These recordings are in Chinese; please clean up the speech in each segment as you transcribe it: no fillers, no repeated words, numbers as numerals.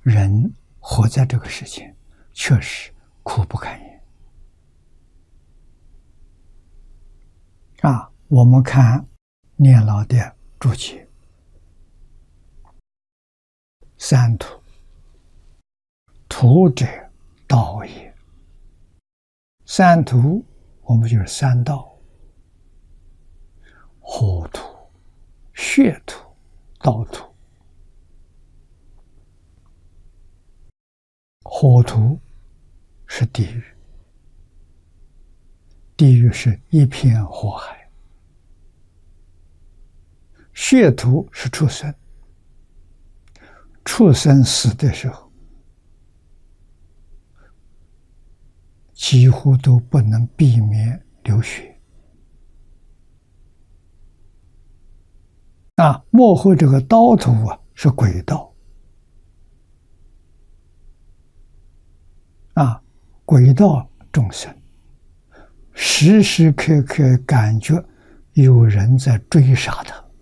人活在这个世间，确实苦不堪言。我们看念老的注解：三途，途者道也。三途，我们就是三道：火土、血土、道土。火土是地狱，地狱是一片火海；血土是畜生，畜生死的时候，几乎都不能避免流血。幕后这个刀土是鬼道。鬼道众生时时刻刻感觉有人在追杀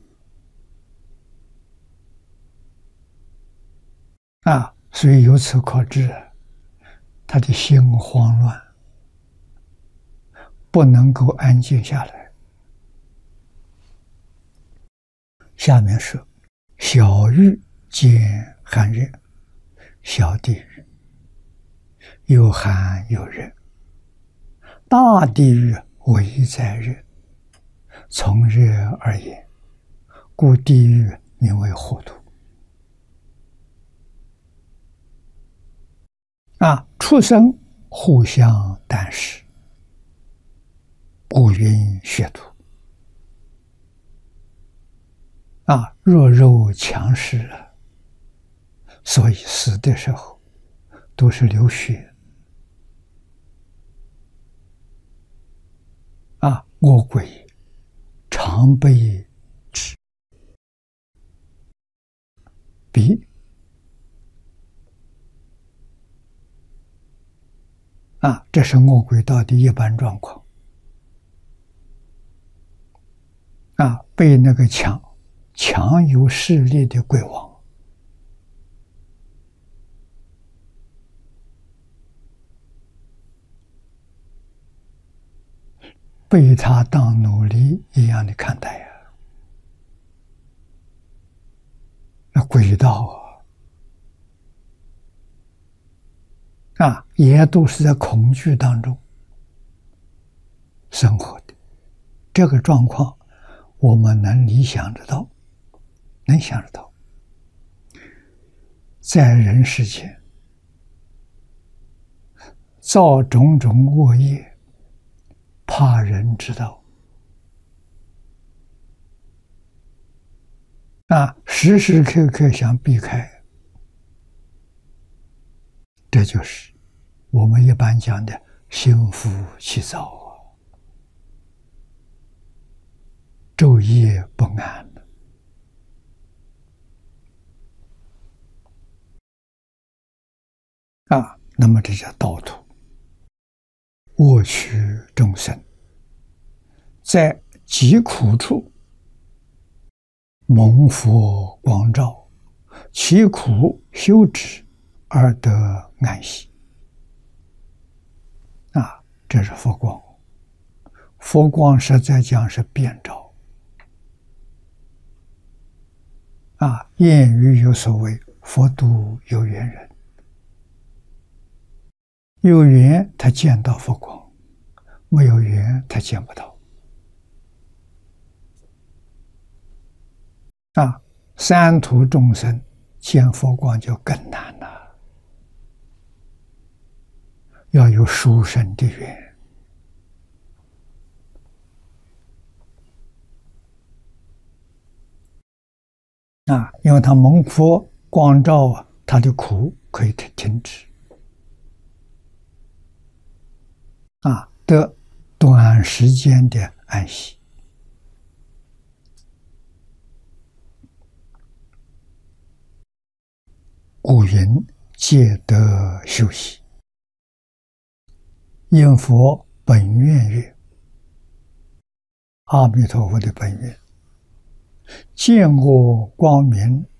他，所以由此可知，他的心慌乱，不能够安静下来。下面是小狱见寒热，小地狱有寒有热，大地狱唯在热，从热而言，故地狱名为火土。畜生互相啖食，故云血土。弱肉强食所以死的时候都是流血。恶鬼常被指鼻，这是恶鬼道的一般状况。被那个强有势力的鬼王被他当奴隶一样的看待那鬼道也都是在恐惧当中生活的。这个状况我们能理想得到，能想得到。在人世间造种种恶业，怕人知道，时时刻刻想避开，这就是我们一般讲的心浮气躁昼夜不安那么这叫道土。恶趣众生在极苦处蒙佛光照，其苦修止而得安息。这是佛光。佛光实在讲是遍照。谚语有所谓佛度有缘人，有缘他见到佛光，没有缘他见不到。三途众生见佛光就更难了，要有殊胜的缘。因为他蒙佛光照他的苦可以停止，得短时间的安息。故云皆得休息。因佛本愿曰：阿弥陀佛的本愿，见我光明